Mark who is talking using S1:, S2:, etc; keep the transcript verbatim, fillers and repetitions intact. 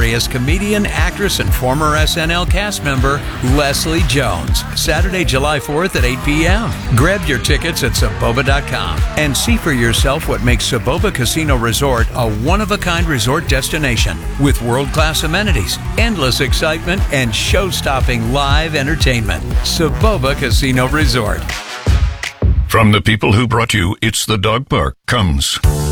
S1: memory as comedian, actress, and former S N L cast member Leslie Jones. Saturday, July fourth at eight p.m. Grab your tickets at Soboba dot com and see for yourself what makes Soboba Casino Resort a one-of-a-kind resort destination with world-class amenities, endless excitement, and show-stopping live entertainment. Soboba Casino Resort.
S2: From the people who brought you It's the Dog Park comes